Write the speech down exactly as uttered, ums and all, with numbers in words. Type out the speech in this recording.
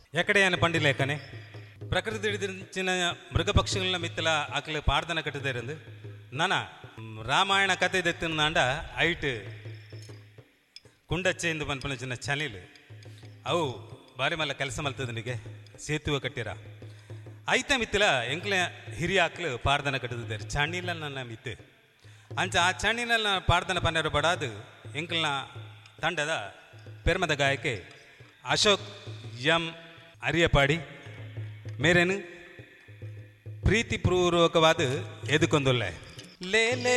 ಎಕಡೆಯನ್ನು ಪಂಡಿಲೇಖನೆ ಪ್ರಕೃತಿ ಹಿಡಿದಿನ ಮೃಗ ಪಕ್ಷಿಗಳನ್ನ ಮಿತ್ತಲ ಆಕಲು ಪಾಡ್ದನ ಕಟ್ಟಿದೆ ನನ ರಾಮಾಯಣ ಕತೆ ದೆತ್ತಿನಾಂಡ ಐಟ್ ಕುಂಡಚ್ಚೆಂದು ಪನ್ಪನ ಚಿನ್ನ ಚನಿಲ್ ಅವು ಬಾರಿ ಮಲ್ಲ ಕೆಲಸ ಮಲ್ತದನಿಗೆ ಸೇತುವೆ ಕಟ್ಟಿರ ಐತ ಮಿತ್ತಲ ಎಂಕ್ಲ ಹಿರಿಯ ಆಕಲು ಪಾಡ್ದನ ಕಟ್ಟಿದ್ದಾರೆ ಚಣಿಲ ನನ್ನ ಮಿತ್ತು ಅಂಚ ಆ ಚಣಿನಲ್ಲಿ ಪಾಡ್ದನ ಪನ್ನೆರು ಬಡಾದು ಎಂಕ್ಲನ ತಂಡದ ಪೆರ್ಮದ ಗಾಯಕ್ಕೆ ಅಶೋಕ್ ಎಂ ಅರಿಯಪಾಡಿ ಮೇರೇನು ಪ್ರೀತಿಪೂರ್ವಕವಾದ ಎದುಕೊಂದುಲ್ಲೆ ಲೇ ಲೇ